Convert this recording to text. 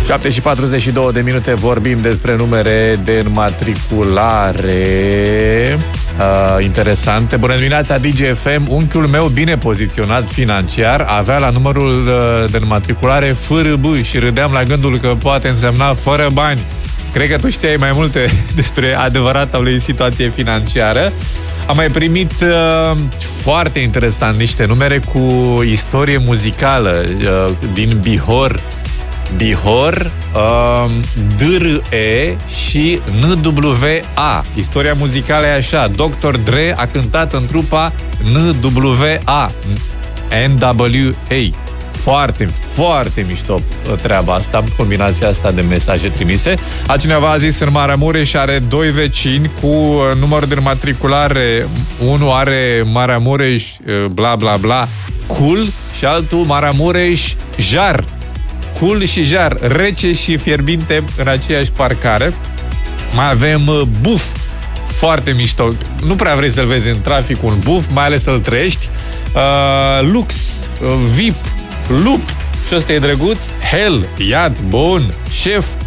7:42 de minute, vorbim despre numere de înmatriculare interesante. Bună dimineața, DGFM. Unchiul meu, bine poziționat financiar, avea la numărul de înmatriculare FRB și râdeam la gândul că poate însemna fără bani. Cred că tu știai mai multe despre adevărata lui situație financiară. Am mai primit foarte interesant niște numere cu istorie muzicală din Bihor, D-R-E și N-W-A. Istoria muzicală e așa: Dr. Dre a cântat în trupa N-W-A, N-W-A. Foarte, foarte mișto treaba asta, combinația asta de mesaje trimise. Altcineva a zis în Maramureș are doi vecini cu număr de înmatriculare. Unul are Maramureș bla bla bla cool și altul Maramureș jar. Cool și jar, rece și fierbinte în aceeași parcare. Mai avem buf, foarte mișto. Nu prea vrei să-l vezi în trafic un buf, mai ales să-l trăiești. Lux, VIP, lup, și ăsta e drăguț. Hell, iad, bun, șef,